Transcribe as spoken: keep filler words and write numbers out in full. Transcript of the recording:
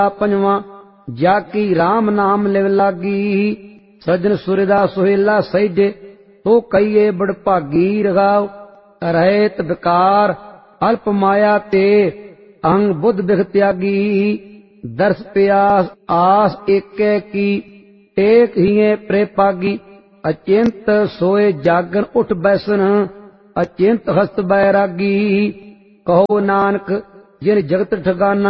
पंजवा जाकी राम नाम लिव लागी। सजन सुरदा सुहेला सैजे तो कईए बड़ भागी। रगाव रहत विकार अल्प माया ते अंग बुद्ध बिख त्यागी। दर्श प्यास आस एकै की टेक हिए प्रे पागी। अचिंत सोए जागन उठ बैसन अचिंत हस्त बैरागी। कहो नानक जिन जगत ठिकाना